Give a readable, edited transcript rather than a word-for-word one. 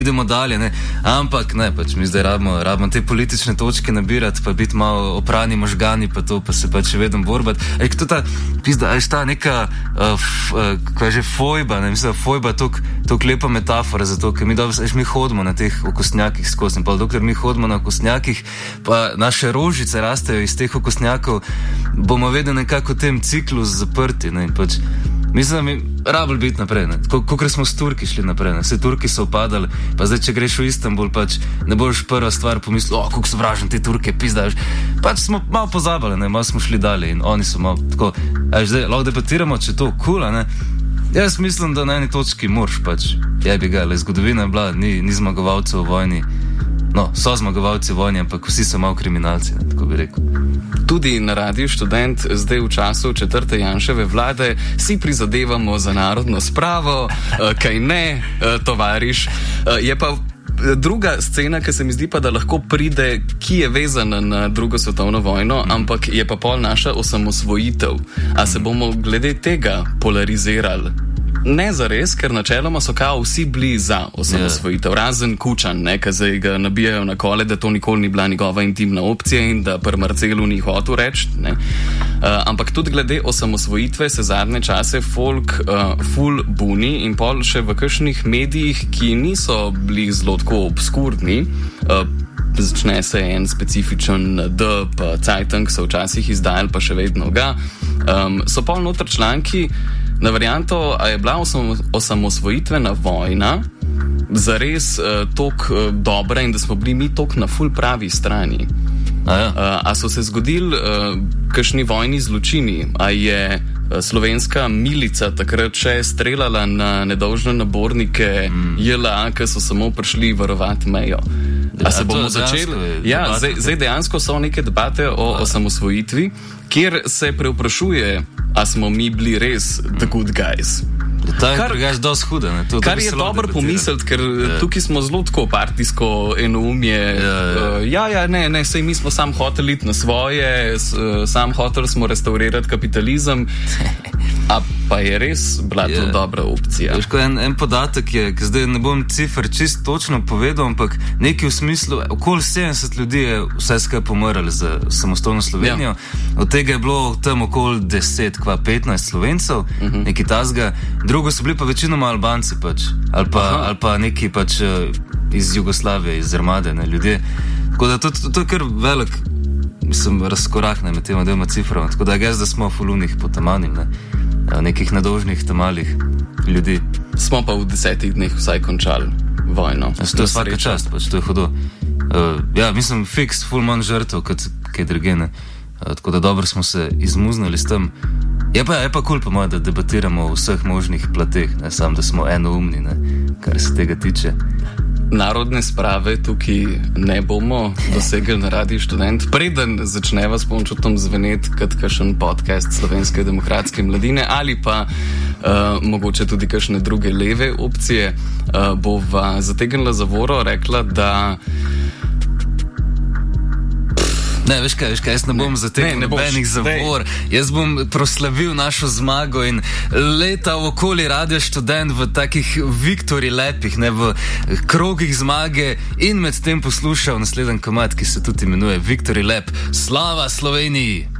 idemo dalje, ne. Ampak ne, pač mi zdaj rabimo te politične točke nabirati, pa biti malo oprani možgani, pa to, pa se pač še vedno borbati. To ta, pizda, ta neka, kaj je že, fojba, ne, mislim, da fojba tok lepa metafora za to, ker mi hodimo na teh okostnjakih skozi, pa dokler mi hodimo na okostnjakih, pa naše rožice rastejo iz teh okostnjakov, bomo vedno nekako v tem ciklu zaprti, ne, in pač mislim, da mi rabili biti naprej, ne. Kakor smo s Turki šli naprej, ne. Vse Turki so upadali, pa zdaj, če greš v Istanbul, pač ne boš prva stvar pomislil, kako sovražim te Turke, pizdaš. Pač smo malo pozabili, ne, malo smo šli dalje in oni so malo tako, zdaj, lahko debatiramo, če to kul, ne. Jaz mislim, da na eni točki moraš pač, jebi ga, le zgodovina je bila, ni zmagovalcev v vojni. No, so zmagovalci v vojni, ampak vsi so malo kriminalci, ne, tako bi rekel. Tudi na Radiu Študent zdaj v času 4. Janševe vlade si prizadevamo za narodno spravo, kaj ne, tovariš. Je pa druga scena, ki se mi zdi pa, da lahko pride, ki je vezana na drugo svetovno vojno, ampak je pa pol naša osamosvojitev. A se bomo glede tega polarizirali? Ne zares, ker načeloma so kao vsi bili za osamosvojitev, razen Kučan, ki zdaj ga nabijajo na kole, da to nikoli ni bila njegova intimna opcija in da pri Marcelu ni hotel reči. Ampak tudi glede osamosvojitve se zadnje čase folk ful buni in pol še v kakšnih medijih, ki niso bili zelo tako obskurni, začne se en specifičen D, pa Zeitung so včasih izdajali, pa še vedno ga, so pol noter članki na varianto, a je bila osamosvojitvena vojna zares toliko dobra in da smo bili mi toliko na ful pravi strani. A so se zgodili kakšni vojni zločini? A je slovenska milica takrat še streljala na nedolžne nabornike JLA, ki so samo prišli varovati mejo? A se bomo začeli? Ja, zdaj dejansko so neke debate o osamosvojitvi, kjer se preuprašuje, a smo mi bili res the good guys. Kar je dobro pomisliti, ker tukaj smo zelo tako partijsko enoumje. Ne, sej mi smo sam hoteli iti na svoje, sam hoteli smo restaurirati kapitalizem, a pa je res bila to dobra opcija. En podatek je, ki zdaj ne bom cifer čist točno povedal, ampak nekaj v smislu, okoli 70 ljudi je vse skupaj pomrli za samostojno Slovenijo, od tega je bilo tam okoli 10, 15 Slovencev, nekaj tasga. Drugo so bili pa večinoma Albanci pač, ali pa neki pač iz Jugoslavije, iz Armade, ne, ljudje. Tako da to je kar velik, mislim, razkorak med tema dvema ciframa. Tako da da smo fulunih potamanim, ne, nekih nedolžnih tamalih ljudi. Smo pa v 10 dneh vsaj končali vojno. To je vsaka čast, pač, to je hudo. Mislim, fiks, ful manj žrtev, kot kaj drugene. Tako da dobro smo se izmuznali s tem. Je pa kul, po mojem, da debatiramo o vseh možnih plateh, ne samo, da smo enoumni, ne, kar se tega tiče. Narodne sprave tukaj ne bomo dosegli na Radiu Študent. Preden začneva s Pončutom zveneti kot kakšen podcast Slovenske demokratske mladine ali pa mogoče tudi kakšne druge leve opcije, bova zategnila zavoro, rekla, da Ne, veš kaj, jaz ne bom zategnil nobenih zavor. Jaz bom proslavil našo zmago in letal okoli Radia Študent v takih viktori lepih, ne, v krogih zmage in med tem poslušal naslednji komad, ki se tudi imenuje Viktori lep. Slava Sloveniji!